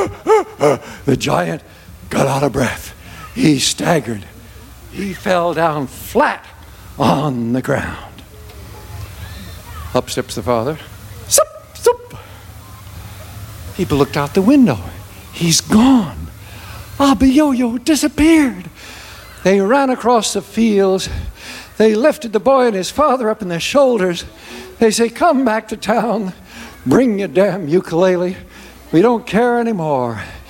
The giant got out of breath. He staggered. He fell down flat on the ground. Up steps the father. Sup, sup. People looked out the window. He's gone. Abba Yo-Yo disappeared. They ran across the fields. They lifted the boy and his father up in their shoulders. They say, come back to town. Bring your damn ukulele. We don't care anymore.